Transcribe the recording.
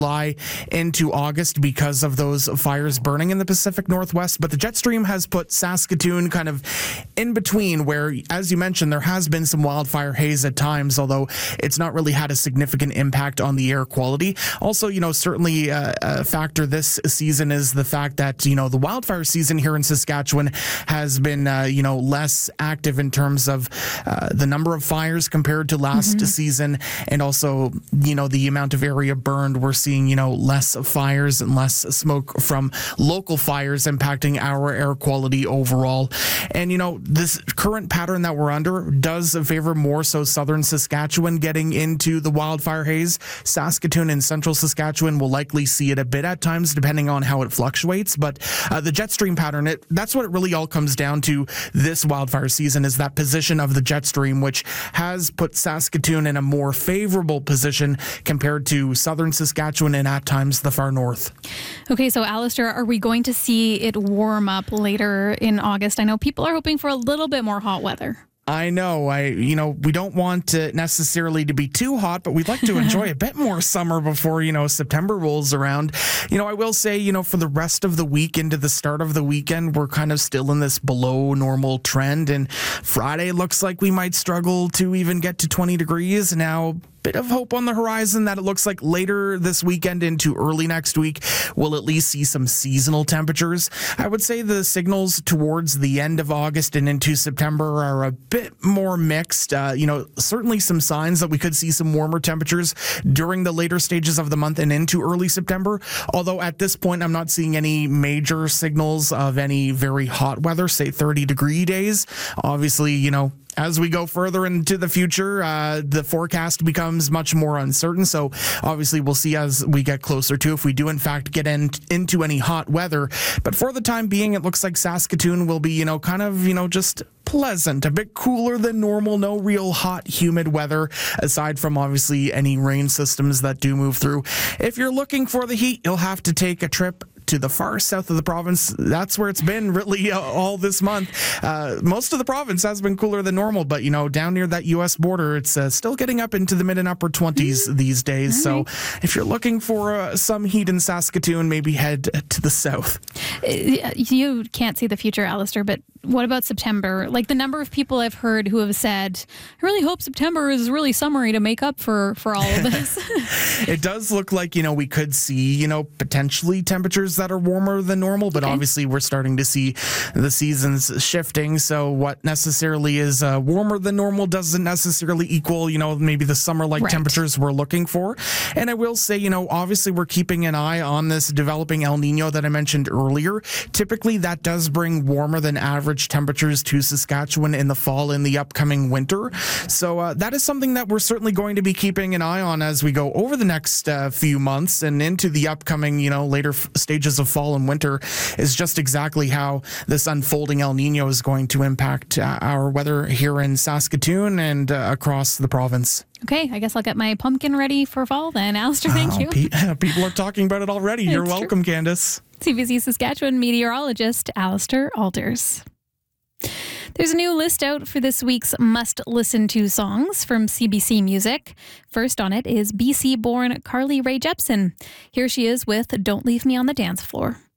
July into August because of those fires burning in the Pacific Northwest. But the jet stream has put Saskatoon kind of in between where, as you mentioned, there has been some wildfire haze at times, although it's not really had a significant impact on the air quality. Also, certainly a factor this season is the fact that, the wildfire season here in Saskatchewan has been, less active in terms of the number of fires compared to last season. And also, the amount of area burned. We're seeing, less fires and less smoke from local fires impacting our air quality overall. And, this current pattern that we're under does favor more so southern Saskatchewan getting into the wildfire haze. Saskatoon and central Saskatchewan will likely see it a bit at times, depending on how it fluctuates. But the jet stream pattern, that's what it really all comes down to this wildfire season, is that position of the jet stream, which has put Saskatoon in a more favorable position compared to southern Saskatchewan and at times the far north. Okay, so Alistair, are we going to see it warm up later in August? I know people are hoping for a little bit more hot weather. I know. We don't want it necessarily to be too hot, but we'd like to enjoy a bit more summer before, September rolls around. I will say, for the rest of the week into the start of the weekend, we're kind of still in this below normal trend. And Friday looks like we might struggle to even get to 20 degrees. Now, bit of hope on the horizon that it looks like later this weekend into early next week, we'll at least see some seasonal temperatures. I would say the signals towards the end of August and into September are a bit more mixed. Certainly some signs that we could see some warmer temperatures during the later stages of the month and into early September. Although at this point, I'm not seeing any major signals of any very hot weather, say 30-degree days. Obviously, as we go further into the future, the forecast becomes much more uncertain. So obviously we'll see as we get closer to if we do in fact get into any hot weather. But for the time being, it looks like Saskatoon will be, just pleasant, a bit cooler than normal. No real hot, humid weather, aside from obviously any rain systems that do move through. If you're looking for the heat, you'll have to take a trip to the far south of the province. That's where it's been really all this month. Most of the province has been cooler than normal, but down near that U.S. border, it's still getting up into the mid and upper 20s these days. So if you're looking for some heat in Saskatoon, maybe head to the south. You can't see the future, Alistair, but what about September? Like the number of people I've heard who have said, I really hope September is really summery to make up for all of this. It does look like, we could see, potentially temperatures that are warmer than normal, but obviously we're starting to see the seasons shifting. So what necessarily is warmer than normal doesn't necessarily equal, maybe the summer-like temperatures we're looking for. And I will say, obviously we're keeping an eye on this developing El Nino that I mentioned earlier. Typically that does bring warmer than average temperatures to Saskatchewan in the fall in the upcoming winter. So that is something that we're certainly going to be keeping an eye on as we go over the next few months and into the upcoming, later stages of fall and winter, is just exactly how this unfolding El Nino is going to impact our weather here in Saskatoon and across the province. Okay, I guess I'll get my pumpkin ready for fall then. Alistair, thank you. People are talking about it already. You're welcome, true. Candice. CBC Saskatchewan meteorologist Alistair Alters. There's a new list out for this week's must-listen-to songs from CBC Music. First on it is BC-born Carly Rae Jepsen. Here she is with Don't Leave Me on the Dance Floor.